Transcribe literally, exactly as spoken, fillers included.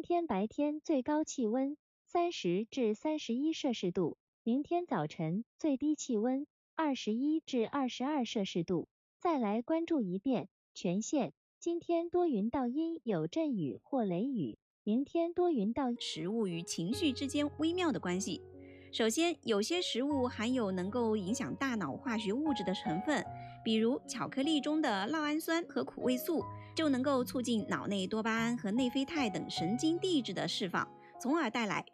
天白天最高气温三十至三十一摄氏度，明天早晨最低气温二十一至二十二摄氏度。再来关注一遍全县，今天多云到阴，有阵雨或雷雨，明天多云到阴。 食物与情绪之间微妙的关系。首先，有些食物含有能够影响大脑化学物质的成分，比如巧克力中的酪氨酸和苦味素，就能够促进脑内多巴胺和内啡肽等神经递质的释放，从而带来